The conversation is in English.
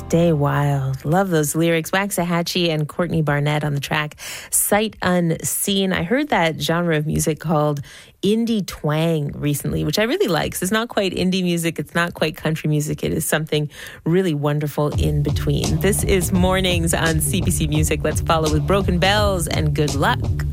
Stay Wild. Love those lyrics. Waxahachie and Courtney Barnett on the track Sight Unseen. I heard that genre of music called indie twang recently, which I really like. It's not quite indie music. It's not quite country music. It is something really wonderful in between. This is Mornings on CBC Music. Let's follow with Broken Bells and Good Luck.